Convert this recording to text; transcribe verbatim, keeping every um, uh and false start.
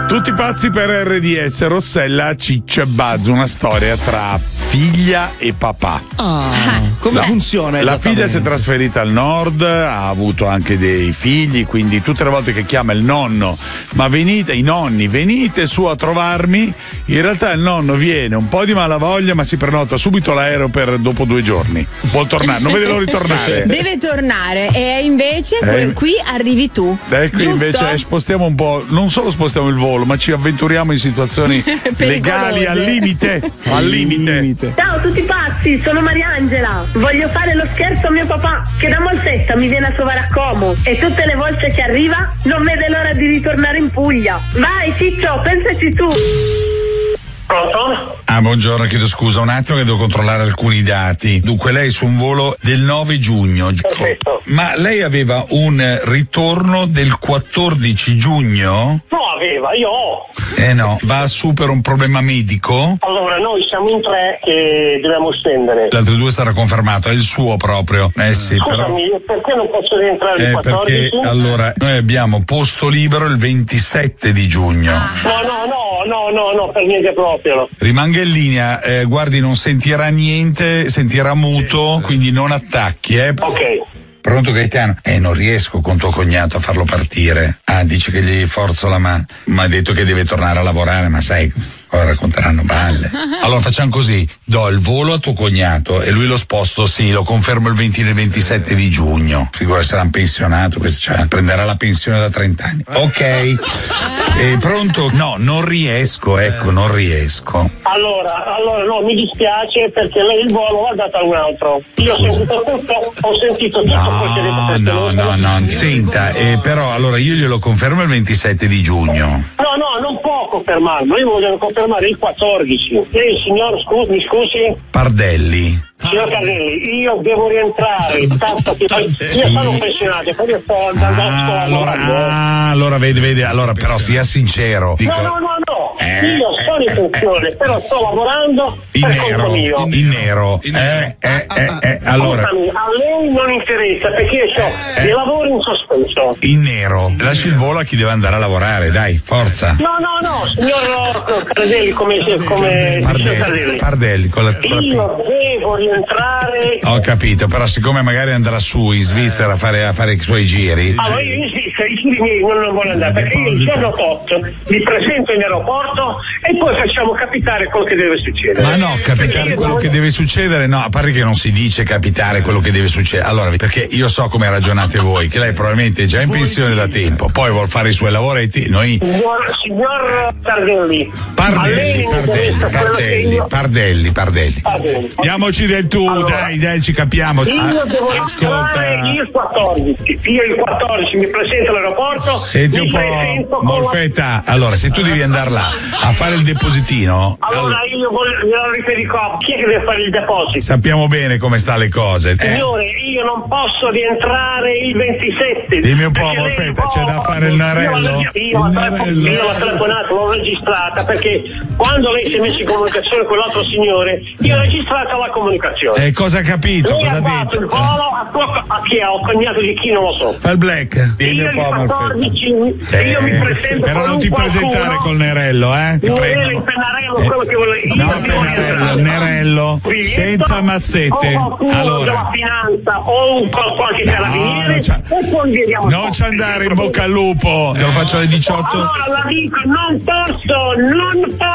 Tutti pazzi per R D S, Rossella, Ciccio e Buzz, una storia tra figlia e papà. Ah, come No, funziona? La figlia si è trasferita al nord, ha avuto anche dei figli, quindi tutte le volte che chiama il nonno, ma venite, i nonni, venite su a trovarmi, in realtà il nonno viene un po' di malavoglia, ma si prenota subito l'aereo per dopo due giorni. Vuol tornare, non vede l'ora di tornare. Deve tornare e invece Eh. qui arrivi tu. Eh, qui giusto? invece spostiamo un po', non solo spostiamo il volo, ma ci avventuriamo in situazioni legali al limite. Al limite. Ciao tutti pazzi, sono Mariangela. Voglio fare lo scherzo a mio papà che da Molfetta mi viene a trovare a Como e tutte le volte che arriva non vede l'ora di ritornare in Puglia. Vai Ciccio, pensaci tu. Pronto? Ah, buongiorno, chiedo scusa, un attimo che devo controllare alcuni dati. Dunque, lei su un volo del nove giugno. Perfetto. Ma lei aveva un ritorno del quattordici giugno? No, aveva, io ho. Eh no, va su per un problema medico? Allora, noi siamo in tre che dobbiamo scendere. L'altro due sarà confermato, è il suo proprio. Eh sì, però. Scusami, perché non posso rientrare il Eh, quattordici? perché allora noi abbiamo posto libero il ventisette di giugno. No, no, no, no, no, no, per niente proprio. Rimanga in linea, eh, guardi, non sentirà niente, sentirà muto, quindi non attacchi, eh. Ok. Pronto Gaetano? Eh, non riesco con tuo cognato a farlo partire. Ah, dice che gli forzo la mano. Ma ha detto che deve tornare a lavorare, ma sai, ora racconteranno balle. Allora facciamo così, do il volo a tuo cognato e lui lo sposto, sì, lo confermo il venti e il ventisette di giugno. Figura, sarà un pensionato, questo, cioè, prenderà la pensione da trenta anni. Ok. Eh, pronto? No, non riesco, ecco, non riesco. Allora, allora no, mi dispiace perché lei il volo l'ha dato a un altro. Io ho sentito tutto, ho sentito tutto. poi ci ha detto No, per no, no, telefono. no, senta, eh, però allora io glielo confermo il ventisette di giugno. No, no, non può confermarlo, io voglio confermare il quattordici. Lei, signor, scusi, mi scusi? Pardelli. Signor Cardelli, io devo rientrare, tanto che poi io sono pensionato, poi io sto andando a Ah, scuola. allora, lavorando. ah, allora vede, vede, allora però sia sincero. Dico, No, no, no, no, Eh, io sono in eh, pensione, però sto lavorando in per nero, conto mio. in nero. Eh, eh, eh, eh, allora, Scusami, a lei non interessa perché io ho dei lavori in sospeso. in nero. Lasci il volo a chi deve andare a lavorare, dai, forza. No, no, no, signor Cardelli, come, come signor Pardelli, Cardelli. Pardelli con la, con la P. Io devo rientrare. Ho capito, però siccome magari andrà su in Svizzera a fare, a fare i suoi giri. Allora io in Svizzera i giri miei non, non voglio andare perché io il giorno otto mi presento in aeroporto e poi facciamo capitare quello che deve succedere. Ma no, capitare Perché io quello devo- che deve succedere, no, a parte che non si dice capitare quello che deve succedere. Allora, perché io so come ragionate voi, che lei probabilmente è già in pensione da tempo, poi vuol fare i suoi lavoretti, noi. Signor, signor Tardelli, a lei Pardelli, mi Pardelli, interessa quello che Pardelli, io... Pardelli, Pardelli. Pardelli. Diamoci del tu, Allora, dai, dai, ci capiamo. Io Ah, devo ascolta. lavorare il quattordici, io il quattordici mi presento all'aeroporto, Senti un mi presento po', con- Molfetta, allora se tu devi andare là a fare il depositino, Allora io voglio, glielo riferisco a chi è che deve fare il deposito? sappiamo bene come sta le cose. Eh, Signore, io non posso rientrare il ventisette. Dimmi un po', perché lei Molfetta, può- c'è da fare il Io narello? ho- Io ho Il telefonato, narello. io ho telefonato, l'ho registrata perché quando lei si è messo in comunicazione con l'altro signore, io ho registrato la comunicazione. Eh, cosa ha capito? Lei Cosa ha ha dato il detto? volo a, tuo- a chi ha, ho cognato di chi non lo so. Fa il black. Dimmi Io un il po', Molfetta. quattordici, io mi presento Però con non un ti qualcuno. presentare col nerello, eh? Ti Non prego. era il pennarello, quello che volevo io. No, devo pennarello, rientrare. nerello, Biglietto, senza mazzette. o qualcuno Allora. della finanza o un qual- qualche carabiniere non c'ha- e poi vediamo. Non ci andare in bocca al lupo, te lo faccio alle diciotto. Allora la dico, non posso, non posso.